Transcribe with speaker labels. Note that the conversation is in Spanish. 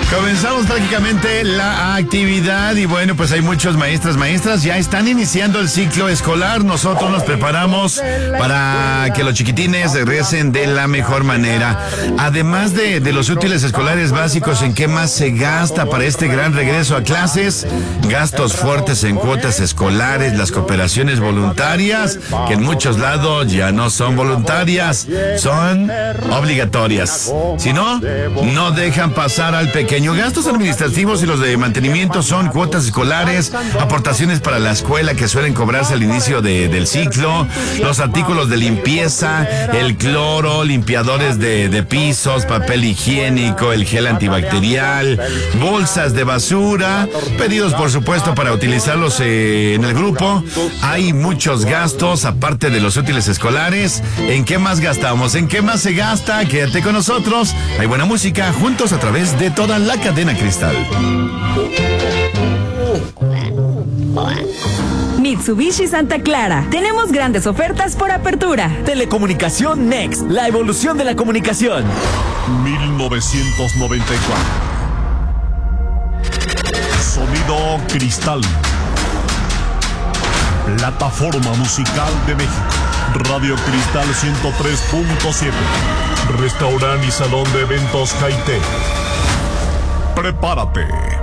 Speaker 1: Comenzamos prácticamente la actividad y bueno, pues hay muchos maestras, ya están iniciando el ciclo escolar. Nosotros nos preparamos para que los chiquitines regresen de la mejor manera. Además de los útiles escolares básicos, ¿en qué más se gasta para este gran regreso a clases? Gastos fuertes en cuotas escolares, las cooperaciones voluntarias, que en muchos lados ya no son voluntarias, son obligatorias. Si no, no dejan pasar al pequeño. Gastos administrativos y los de mantenimiento son cuotas escolares, aportaciones para la escuela que suelen cobrarse al inicio del ciclo, los artículos de limpieza, el cloro, limpiadores de pisos, papel higiénico, el gel antibacterial, bolsas de basura, pedidos por supuesto para utilizarlos en el grupo. Hay muchos gastos aparte de los útiles escolares. ¿En qué más gastamos? ¿En qué más se gasta? Quédate con nosotros. Hay buena música juntos a través de toda la cadena Cristal.
Speaker 2: Mitsubishi Santa Clara. Tenemos grandes ofertas por apertura.
Speaker 3: Telecomunicación Next, la evolución de la comunicación.
Speaker 4: 1994. Sonido Cristal. Plataforma musical de México. Radio Cristal 103.7. Restaurante y salón de eventos Jaite. Prepárate